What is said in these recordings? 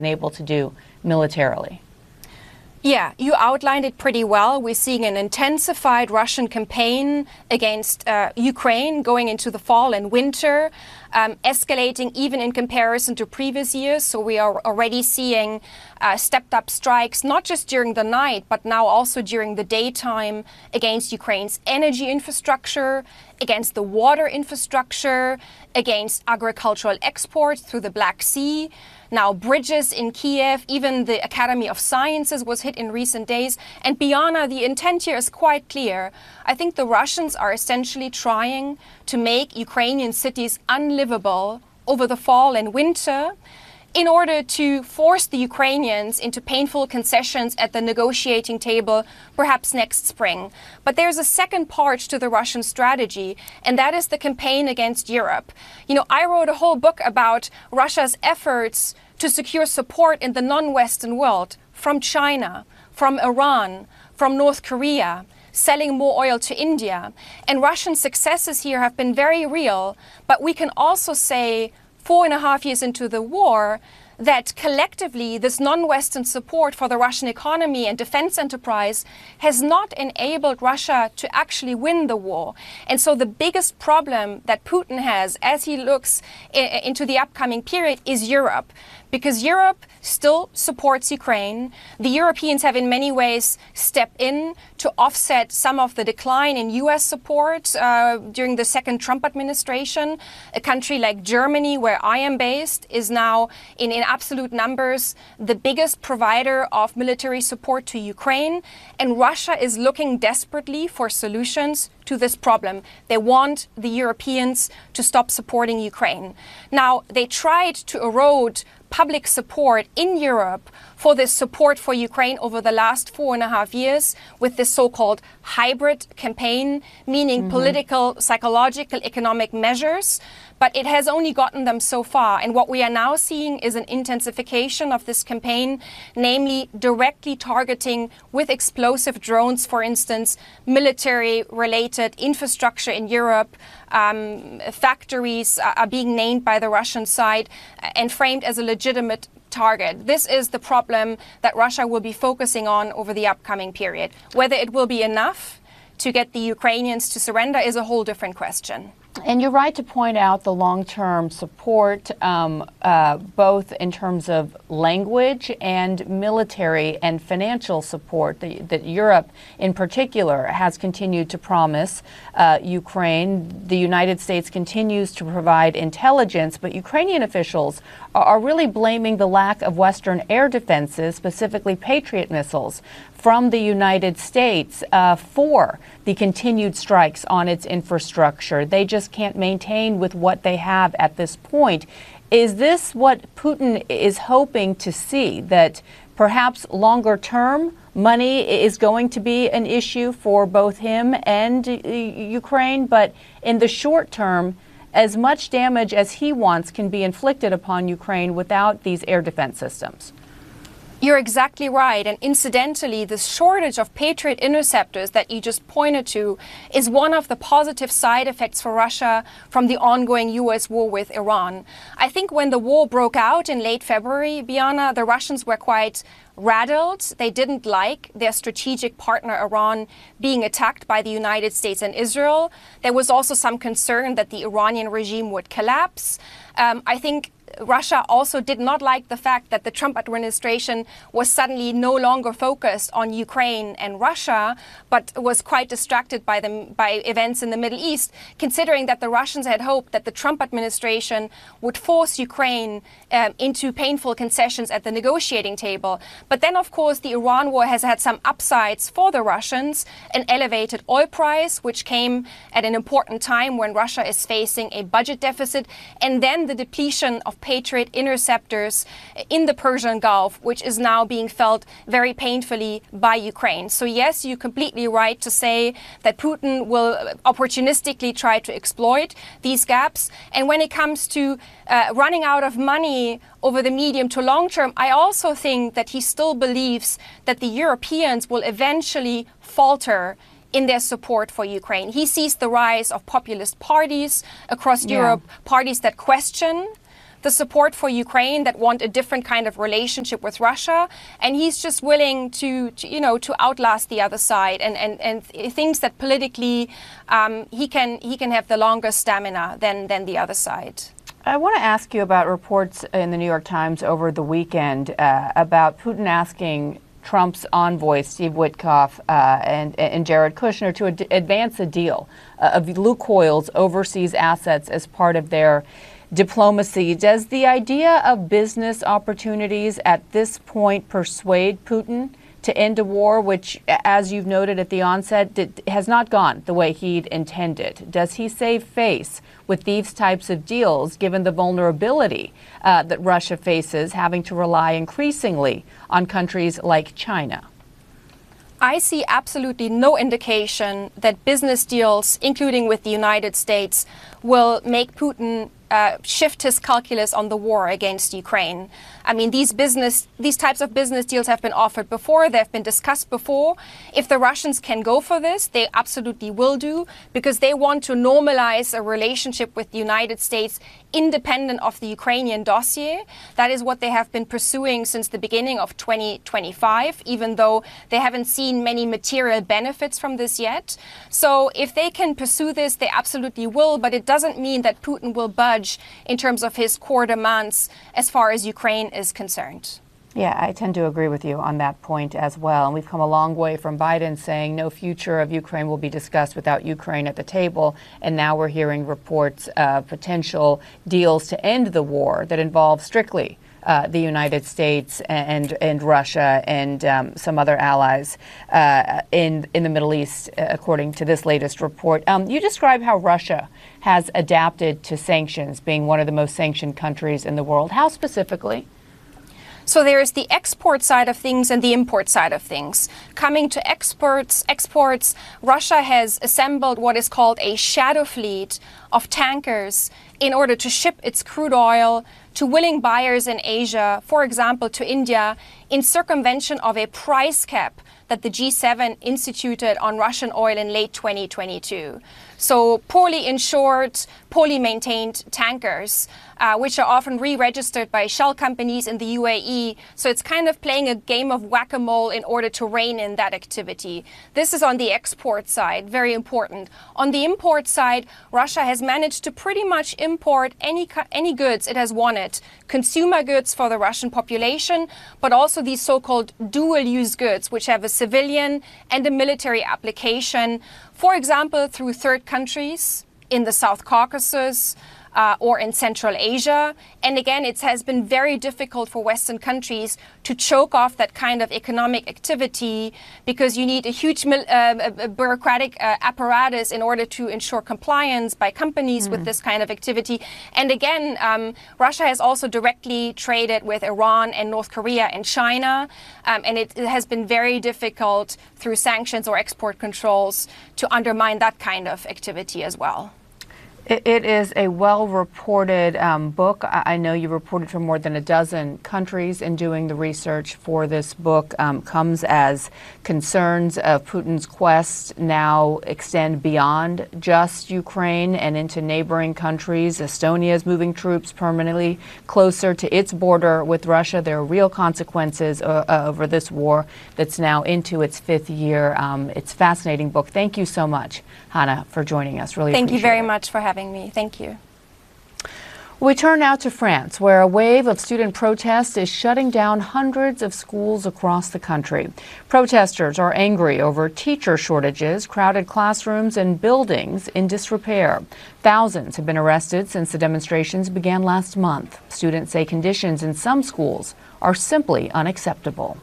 able to do militarily? Yeah, you outlined it pretty well. We're seeing an intensified Russian campaign against Ukraine going into the fall and winter, escalating even in comparison to previous years. So we are already seeing stepped up strikes, not just during the night, but now also during the daytime against Ukraine's energy infrastructure, against the water infrastructure, against agricultural exports through the Black Sea. Now, bridges in Kiev, even the Academy of Sciences was hit in recent days. And Biana, the intent here is quite clear. I think the Russians are essentially trying to make Ukrainian cities unlivable over the fall and winter in order to force the Ukrainians into painful concessions at the negotiating table, perhaps next spring. But there's a second part to the Russian strategy, and that is the campaign against Europe. You know, I wrote a whole book about Russia's efforts to secure support in the non-Western world from China, from Iran, from North Korea, selling more oil to India. And Russian successes here have been very real, but we can also say 4.5 years into the war, that collectively this non-Western support for the Russian economy and defense enterprise has not enabled Russia to actually win the war. And so the biggest problem that Putin has as he looks into the upcoming period is Europe. Because Europe still supports Ukraine. The Europeans have in many ways stepped in to offset some of the decline in US support during the second Trump administration. A country like Germany, where I am based, is now in absolute numbers the biggest provider of military support to Ukraine. And Russia is looking desperately for solutions to this problem. They want the Europeans to stop supporting Ukraine. Now, they tried to erode public support in Europe for this support for Ukraine over the last 4.5 years with this so-called hybrid campaign, meaning political, psychological, economic measures. But it has only gotten them so far. And what we are now seeing is an intensification of this campaign, namely directly targeting with explosive drones, for instance, military-related infrastructure in Europe. Factories are being named by the Russian side and framed as a legitimate target. This is the problem that Russia will be focusing on over the upcoming period. Whether it will be enough to get the Ukrainians to surrender is a whole different question. And you're right to point out the long-term support, both in terms of language and military and financial support that Europe in particular has continued to promise Ukraine. The United States continues to provide intelligence, but Ukrainian officials are really blaming the lack of Western air defenses, specifically Patriot missiles, from the United States for the continued strikes on its infrastructure. They just can't maintain with what they have at this point. Is this what Putin is hoping to see, that perhaps longer term money is going to be an issue for both him and Ukraine, but in the short term, as much damage as he wants can be inflicted upon Ukraine without these air defense systems? You're exactly right. And incidentally, the shortage of Patriot interceptors that you just pointed to is one of the positive side effects for Russia from the ongoing US war with Iran. I think when the war broke out in late February, Biana, the Russians were quite rattled. They didn't like their strategic partner Iran being attacked by the United States and Israel. There was also some concern that the Iranian regime would collapse. I think Russia also did not like the fact that the Trump administration was suddenly no longer focused on Ukraine and Russia, but was quite distracted by events in the Middle East, considering that the Russians had hoped that the Trump administration would force Ukraine into painful concessions at the negotiating table. But then, of course, the Iran war has had some upsides for the Russians, an elevated oil price, which came at an important time when Russia is facing a budget deficit, and then the depletion of Patriot interceptors in the Persian Gulf, which is now being felt very painfully by Ukraine. So yes, you're completely right to say that Putin will opportunistically try to exploit these gaps. And when it comes to running out of money over the medium to long term, I also think that he still believes that the Europeans will eventually falter in their support for Ukraine. He sees the rise of populist parties across Europe, parties that question the support for Ukraine, that want a different kind of relationship with Russia, and he's just willing to outlast the other side, and thinks that politically he can have the longer stamina than the other side. I want to ask you about reports in the New York Times over the weekend about Putin asking Trump's envoys, Steve Witkoff and Jared Kushner, to advance a deal of Lukoil's overseas assets as part of their diplomacy. Does the idea of business opportunities at this point persuade Putin to end a war, which, as you've noted at the onset, has not gone the way he'd intended? Does he save face with these types of deals, given the vulnerability that Russia faces, having to rely increasingly on countries like China? I see absolutely no indication that business deals, including with the United States, will make Putin shift his calculus on the war against Ukraine. I mean, these types of business deals have been offered before, they've been discussed before. If the Russians can go for this, they absolutely will do, because they want to normalize a relationship with the United States independent of the Ukrainian dossier. That is what they have been pursuing since the beginning of 2025, even though they haven't seen many material benefits from this yet. So if they can pursue this, they absolutely will, but it doesn't mean that Putin will budge in terms of his core demands as far as Ukraine is concerned. Yeah, I tend to agree with you on that point as well. And we've come a long way from Biden saying no future of Ukraine will be discussed without Ukraine at the table. And now we're hearing reports of potential deals to end the war that involve strictly the United States and Russia and some other allies in the Middle East, according to this latest report. You describe how Russia has adapted to sanctions, being one of the most sanctioned countries in the world. How specifically? So there is the export side of things and the import side of things. Coming to exports, Russia has assembled what is called a shadow fleet of tankers in order to ship its crude oil to willing buyers in Asia, for example, to India, in circumvention of a price cap that the G7 instituted on Russian oil in late 2022. So poorly insured, poorly maintained tankers, which are often re-registered by shell companies in the UAE. So it's kind of playing a game of whack-a-mole in order to rein in that activity. This is on the export side, very important. On the import side, Russia has managed to pretty much import any goods it has wanted. Consumer goods for the Russian population, but also these so-called dual-use goods, which have a civilian and a military application, for example, through third countries in the South Caucasus, or in Central Asia. And again, it has been very difficult for Western countries to choke off that kind of economic activity, because you need a huge bureaucratic apparatus in order to ensure compliance by companies with this kind of activity. And again, Russia has also directly traded with Iran and North Korea and China, and it has been very difficult through sanctions or export controls to undermine that kind of activity as well. It is a well-reported book. I know you reported from more than a dozen countries in doing the research for this book. Comes as concerns of Putin's quest now extend beyond just Ukraine and into neighboring countries. Estonia is moving troops permanently closer to its border with Russia. There are real consequences over this war that's now into its fifth year. It's a fascinating book. Thank you so much, Hannah, for joining us. Really appreciate it. Thank you very much for having me. Thank you. We turn now to France, where a wave of student protests is shutting down hundreds of schools across the country. Protesters are angry over teacher shortages, crowded classrooms, and buildings in disrepair. Thousands have been arrested since the demonstrations began last month. Students say conditions in some schools are simply unacceptable.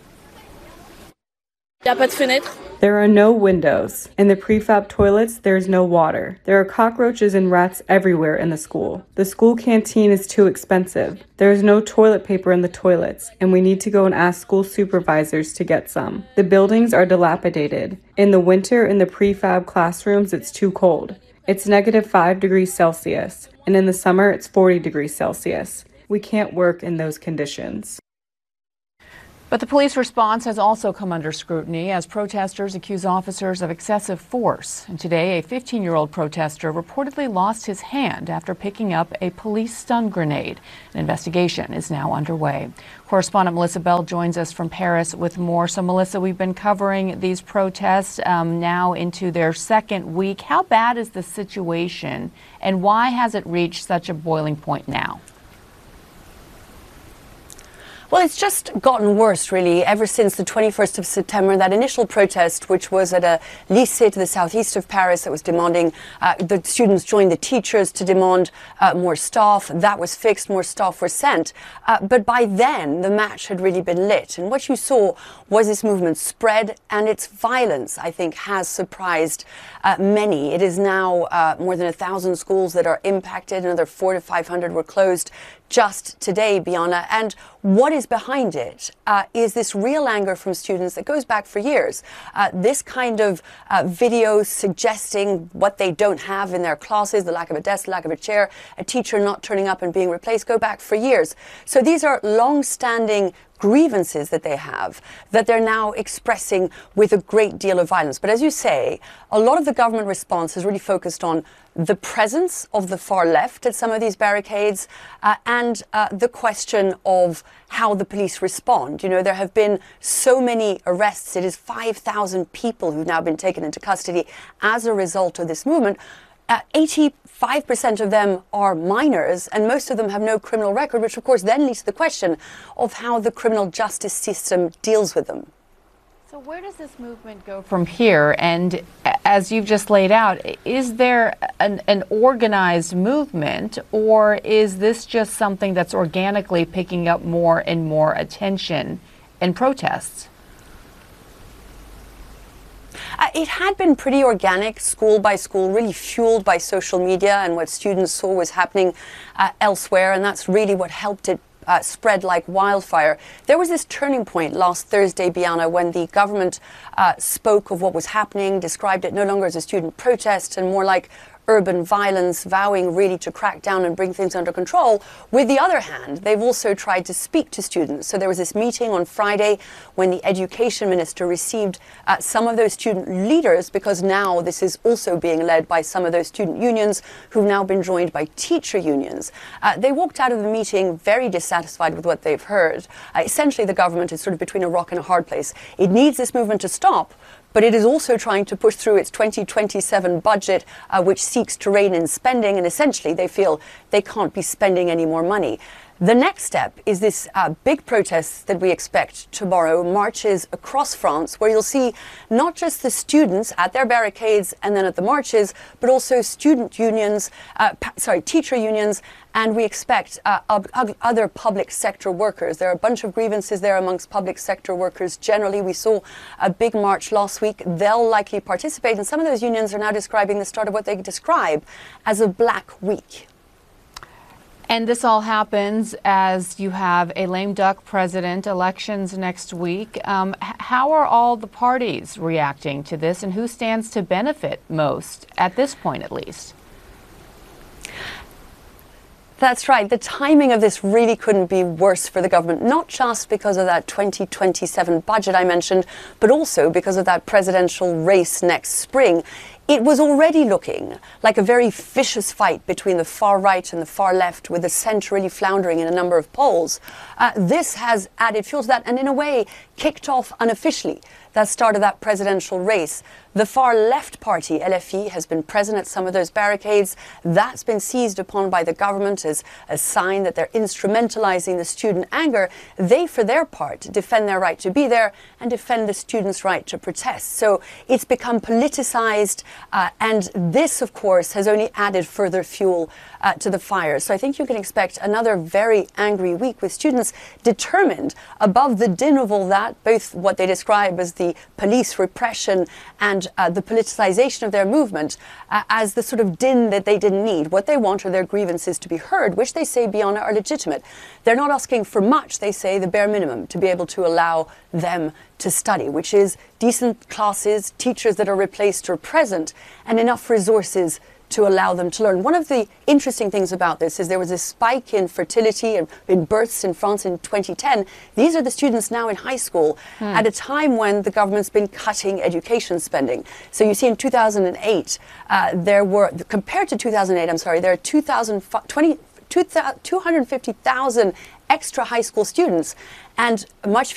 There are no windows. In the prefab toilets, there is no water. There are cockroaches and rats everywhere in the school. The school canteen is too expensive. There is no toilet paper in the toilets, and we need to go and ask school supervisors to get some. The buildings are dilapidated. In the winter, in the prefab classrooms, it's too cold. It's -5 degrees Celsius, and in the summer, it's 40 degrees Celsius. We can't work in those conditions. But the police response has also come under scrutiny as protesters accuse officers of excessive force. And today, a 15-year-old protester reportedly lost his hand after picking up a police stun grenade. An investigation is now underway. Correspondent Melissa Bell joins us from Paris with more. So, Melissa, we've been covering these protests now into their second week. How bad is the situation, and why has it reached such a boiling point now? Well, it's just gotten worse, really, ever since the 21st of September, that initial protest, which was at a lycée to the southeast of Paris that was demanding the students join the teachers to demand more staff. That was fixed, more staff were sent. But by then, the match had really been lit. And what you saw was this movement spread, and its violence, I think, has surprised many. It is now more than 1,000 schools that are impacted. Another 400 to 500 were closed just today, Bianna. And what is behind it is this real anger from students that goes back for years. This kind of videos suggesting what they don't have in their classes, the lack of a desk, the lack of a chair, a teacher not turning up and being replaced, go back for years. So these are long-standing grievances that they have that they're now expressing with a great deal of violence. But as you say, a lot of the government response is really focused on the presence of the far left at some of these barricades and the question of how the police respond. You know, there have been so many arrests. It is 5,000 people who've now been taken into custody as a result of this movement. 85% of them are minors, and most of them have no criminal record, which of course then leads to the question of how the criminal justice system deals with them. So where does this movement go from here? And as you've just laid out, is there an organized movement, or is this just something that's organically picking up more and more attention in protests? It had been pretty organic, school by school, really fueled by social media and what students saw was happening elsewhere, and that's really what helped it spread like wildfire. There was this turning point last Thursday, Bianna, when the government spoke of what was happening, described it no longer as a student protest and more like urban violence, vowing really to crack down and bring things under control. With the other hand, they've also tried to speak to students. So there was this meeting on Friday when the education minister received some of those student leaders, because now this is also being led by some of those student unions who've now been joined by teacher unions. They walked out of the meeting very dissatisfied with what they've heard. Essentially, the government is sort of between a rock and a hard place. It needs this movement to stop, but it is also trying to push through its 2027 budget, which seeks to rein in spending, and essentially they feel they can't be spending any more money. The next step is this big protest that we expect tomorrow, marches across France, where you'll see not just the students at their barricades and then at the marches, but also student unions, teacher unions, and we expect other public sector workers. There are a bunch of grievances there amongst public sector workers. Generally, we saw a big march last week. They'll likely participate, and some of those unions are now describing the start of what they describe as a black week. And this all happens as you have a lame duck president, elections next week. How are all the parties reacting to this, and who stands to benefit most, at this point at least? That's right. The timing of this really couldn't be worse for the government, not just because of that 2027 budget I mentioned, but also because of that presidential race next spring. It was already looking like a very vicious fight between the far right and the far left, with the centre really floundering in a number of polls. This has added fuel to that, and in a way kicked off unofficially that start of that presidential race. The far left party, LFI, has been present at some of those barricades. That's been seized upon by the government as a sign that they're instrumentalizing the student anger. They, for their part, defend their right to be there and defend the students' right to protest. So it's become politicized, and this, of course, has only added further fuel to the fire. So I think you can expect another very angry week with students determined, above the din of all that, both what they describe as the police repression and the politicization of their movement, as the sort of din that they didn't need. What they want are their grievances to be heard, which they say, Bianna, are legitimate. They're not asking for much. They say the bare minimum to be able to allow them to study, which is decent classes, teachers that are replaced or present, and enough resources to allow them to learn. One of the interesting things about this is there was a spike in fertility and in births in France in 2010. These are the students now in high school at a time when the government's been cutting education spending. So you see in 2008, there were, compared to 2008, I'm sorry, there are 250,000 extra high school students and much